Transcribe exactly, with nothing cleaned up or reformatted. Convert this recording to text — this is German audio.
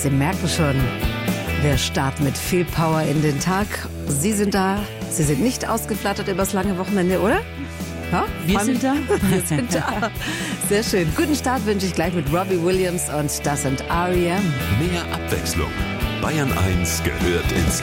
Sie merken schon, wir starten mit viel Power in den Tag. Sie sind da. Sie sind nicht ausgeflattert übers lange Wochenende, oder? Ja, wir sind da. Wir sind da. Sehr schön. Guten Start wünsche ich gleich mit Robbie Williams und das sind R E M. Mehr Abwechslung. Bayern eins gehört ins